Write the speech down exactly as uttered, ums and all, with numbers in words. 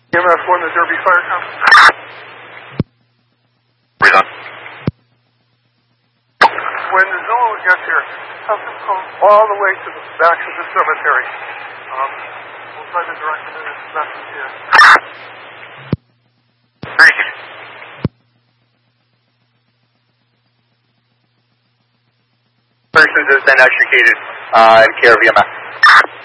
E M S one to Derby Fire Company. Breathe on. When the Zolo gets here, have them come all the way to the back of the cemetery. Um, we'll try to direct them in as best we can. thirty-six. Persons have been extricated uh, in care of E M S.